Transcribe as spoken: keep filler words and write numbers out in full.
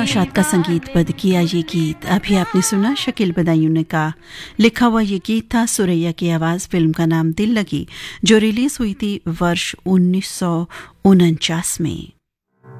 नौशाद का संगीत बद किया ये गीत अभी आपने सुना शकील बदायूं का लिखा हुआ ये गीत था सुरैया की आवाज। फिल्म का नाम दिल लगी जो रिलीज हुई थी वर्ष उन्नीस सौ उनचास में।